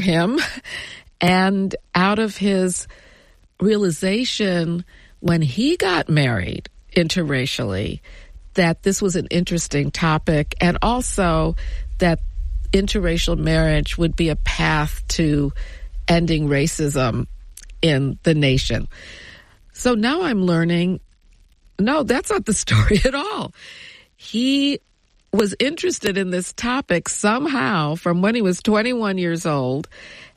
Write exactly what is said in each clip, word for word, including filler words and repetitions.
him and out of his realization when he got married interracially that this was an interesting topic, and also that interracial marriage would be a path to ending racism in the nation. So now I'm learning, no, that's not the story at all. He was interested in this topic somehow from when he was twenty-one years old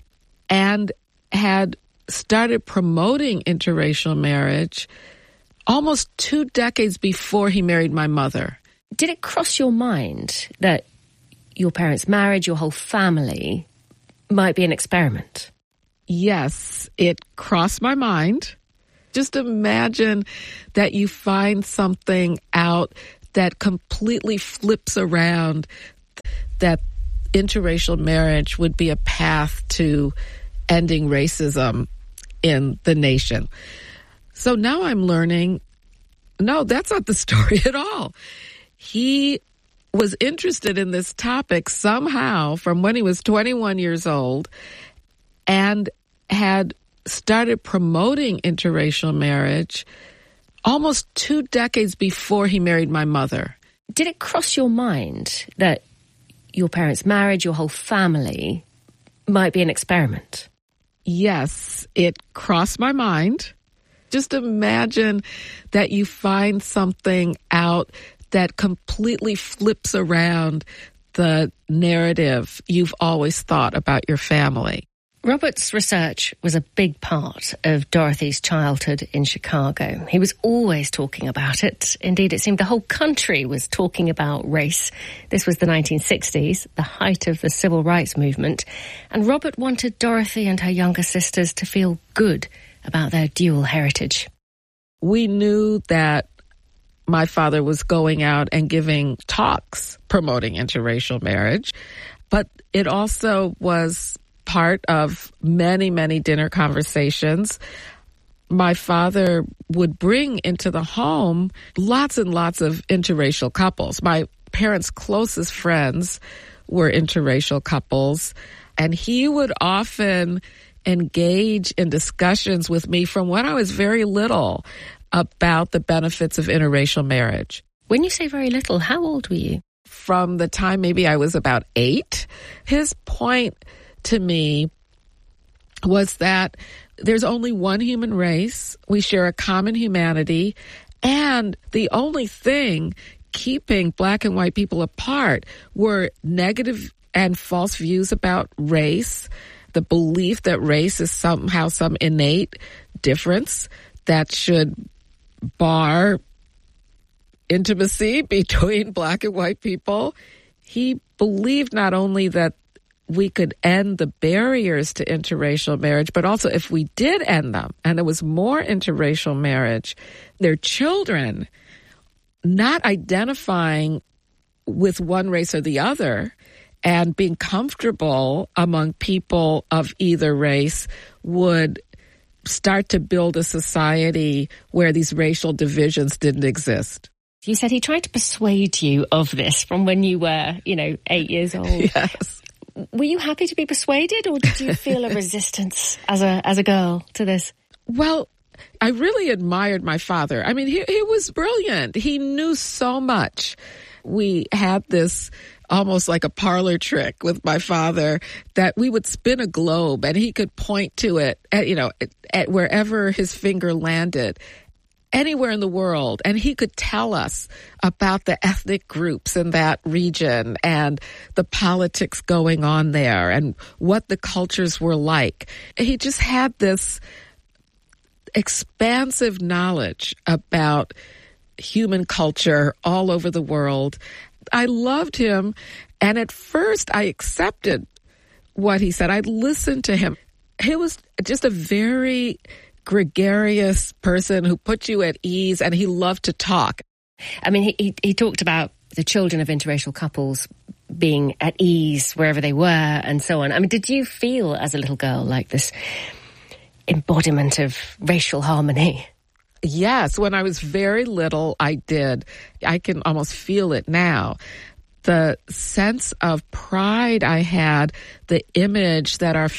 and had started promoting interracial marriage almost two decades before he married my mother. Did it cross your mind that your parents' marriage, your whole family, might be an experiment? Yes, it crossed my mind. Just imagine that you find something out that completely flips around, that interracial marriage would be a path to ending racism in the nation. So now I'm learning, no, that's not the story at all. He was interested in this topic somehow from when he was twenty-one years old and had started promoting interracial marriage almost two decades before he married my mother. Did it cross your mind that your parents' marriage, your whole family, might be an experiment? Yes, it crossed my mind. Just imagine that you find something out that completely flips around the narrative you've always thought about your family. Robert's research was a big part of Dorothy's childhood in Chicago. He was always talking about it. Indeed, it seemed the whole country was talking about race. This was the nineteen sixties, the height of the civil rights movement. And Robert wanted Dorothy and her younger sisters to feel good about their dual heritage. We knew that my father was going out and giving talks promoting interracial marriage, but it also was part of many, many dinner conversations. My father would bring into the home lots and lots of interracial couples. My parents' closest friends were interracial couples, and he would often engage in discussions with me from when I was very little about the benefits of interracial marriage. When you say very little, how old were you? From the time maybe I was about eight. His point to me was that there's only one human race. We share a common humanity. And the only thing keeping black and white people apart were negative and false views about race, the belief that race is somehow some innate difference that should bar intimacy between black and white people. He believed not only that we could end the barriers to interracial marriage, but also if we did end them, and there was more interracial marriage, their children not identifying with one race or the other and being comfortable among people of either race would start to build a society where these racial divisions didn't exist. You said he tried to persuade you of this from when you were, you know, eight years old. Yes. Were you happy to be persuaded, or did you feel a resistance as a as a girl to this? Well, I really admired my father. I mean, he, he was brilliant. He knew so much. We had this almost like a parlor trick with my father that we would spin a globe and he could point to it at, you know, at, at wherever his finger landed, anywhere in the world. And he could tell us about the ethnic groups in that region and the politics going on there and what the cultures were like. He just had this expansive knowledge about human culture all over the world. I loved him, and at first I accepted what he said. I listened to him. He was just a very gregarious person who put you at ease, and he loved to talk. I mean, he, he, he talked about the children of interracial couples being at ease wherever they were and so on. I mean, did you feel as a little girl like this embodiment of racial harmony? Yes, when I was very little, I did. I can almost feel it now. The sense of pride I had, the image that our